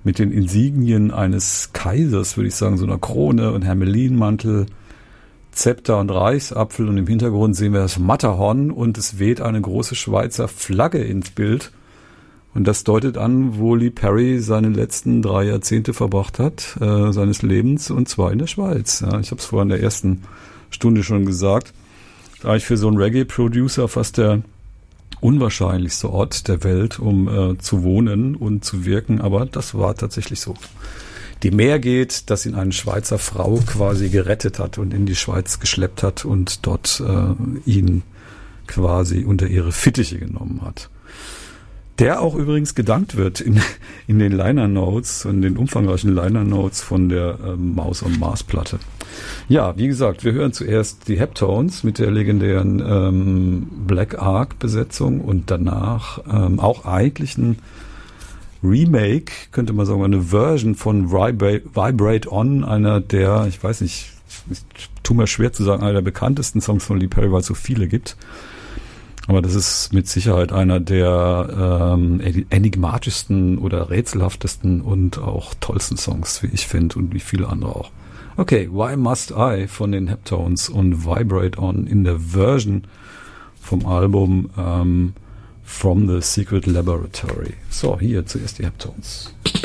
mit den Insignien eines Kaisers, würde ich sagen, so einer Krone und Hermelinmantel, Zepter und Reichsapfel, und im Hintergrund sehen wir das Matterhorn und es weht eine große Schweizer Flagge ins Bild. Und das deutet an, wo Lee Perry seine letzten 3 Jahrzehnte verbracht hat, seines Lebens, und zwar in der Schweiz. Ja, ich habe es vorhin in der ersten Stunde schon gesagt. Das ist eigentlich für so einen Reggae-Producer fast der unwahrscheinlichste Ort der Welt, um zu wohnen und zu wirken, aber das war tatsächlich so. Die mehr geht, dass ihn eine Schweizer Frau quasi gerettet hat und in die Schweiz geschleppt hat und dort ihn quasi unter ihre Fittiche genommen hat. Der auch übrigens gedankt wird in den Liner Notes, in den umfangreichen Liner Notes von der Maus on Mars Platte. Ja, wie gesagt, wir hören zuerst die Heptones mit der legendären Black Ark Besetzung und danach auch eigentlich ein Remake, könnte man sagen, eine Version von Vibrate On, einer der, ich weiß nicht, ich tue mir schwer zu sagen, einer der bekanntesten Songs von Lee Perry, weil es so viele gibt. Aber das ist mit Sicherheit einer der enigmatischsten oder rätselhaftesten und auch tollsten Songs, wie ich finde, und wie viele andere auch. Okay, Why Must I von den Heptones und Vibrate On in der Version vom Album From the Secret Laboratory. So, hier zuerst die Heptones.